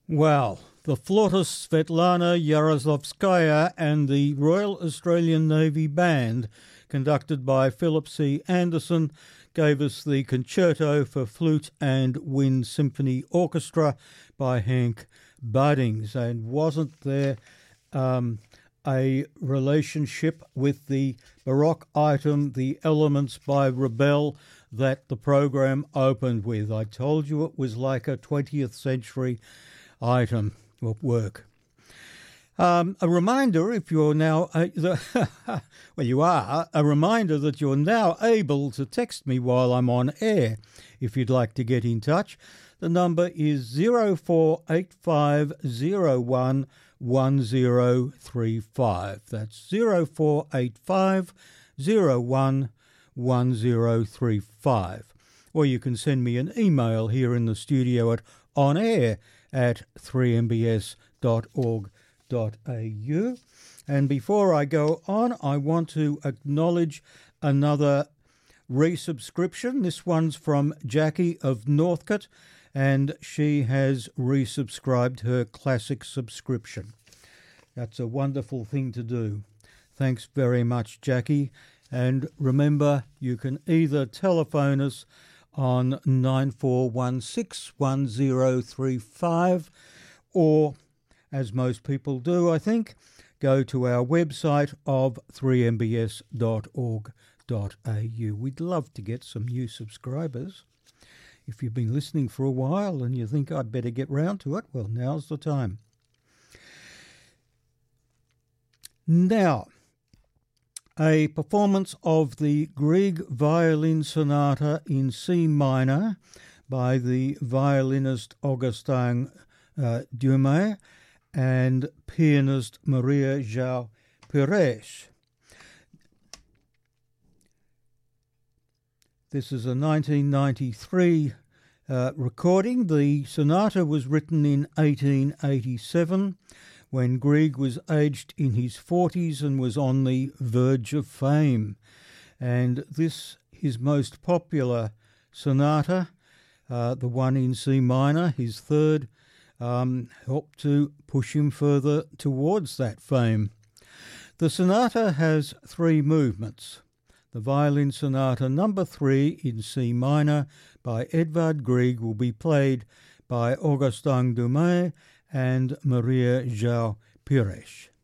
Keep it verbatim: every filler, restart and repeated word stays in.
Well, the flautist Svetlana Yaroslavskaya and the Royal Australian Navy Band, conducted by Philip C. Anderson, gave us the Concerto for Flute and Wind Symphony Orchestra by Hank Buddings. And wasn't there um, a relationship with the Baroque item, The Elements by Ravel, that the program opened with? I told you it was like a twentieth century item of work. Um, a reminder, if you're now, uh, the, well, you are, a reminder that you're now able to text me while I'm on air. If you'd like to get in touch, the number is zero four eight five zero one one zero three five. That's zero four eight five zero one one zero three five. Or you can send me an email here in the studio at onair at three m b s dot org dot a u. And before I go on, I want to acknowledge another resubscription. This one's from Jackie of Northcote, and she has resubscribed her classic subscription. That's a wonderful thing to do. Thanks very much, Jackie. And remember, you can either telephone us on nine four one six one zero three five, or, as most people do, I think, go to our website of three m b s dot org dot a u. We'd love to get some new subscribers. If you've been listening for a while and you think I'd better get round to it, well, now's the time. Now, a performance of the Grieg Violin Sonata in C minor by the violinist Augustin uh, Dumay and pianist Maria João Pires. This is a nineteen ninety-three uh, recording. The sonata was written in eighteen eighty-seven, when Grieg was aged in his forties and was on the verge of fame. And this, his most popular sonata, uh, the one in C minor, his third, um, helped to push him further towards that fame. The sonata has three movements. The violin sonata number three in C minor by Edvard Grieg will be played by Augustin Dumay and Maria João Pires.